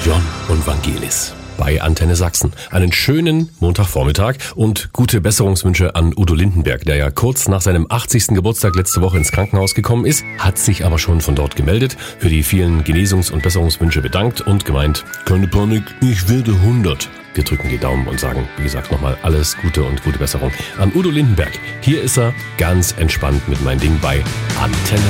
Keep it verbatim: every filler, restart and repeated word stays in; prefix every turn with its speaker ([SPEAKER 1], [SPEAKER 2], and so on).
[SPEAKER 1] John und Vangelis bei Antenne Sachsen. Einen schönen Montagvormittag und gute Besserungswünsche an Udo Lindenberg, der ja kurz nach seinem achtzigsten Geburtstag letzte Woche ins Krankenhaus gekommen ist, hat sich aber schon von dort gemeldet, für die vielen Genesungs- und Besserungswünsche bedankt und gemeint, keine Panik, ich werde hundert. Wir drücken die Daumen und sagen, wie gesagt, nochmal alles Gute und gute Besserung an Udo Lindenberg. Hier ist er ganz entspannt mit Mein Ding bei Antenne